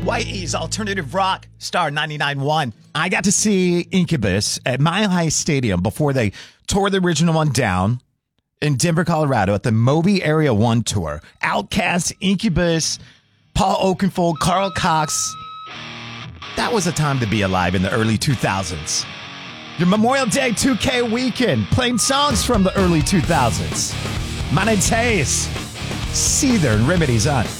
Hawaii's alternative rock, Star 99.1. I got to see Incubus at Mile High Stadium before they tore the original one down in Denver, Colorado at the Moby Area 1 tour. Outkast, Incubus, Paul Oakenfold, Carl Cox. That was a time to be alive in the early 2000s. Your Memorial Day 2K weekend, playing songs from the early 2000s. My name's Hayes. Seether and Remedy's on.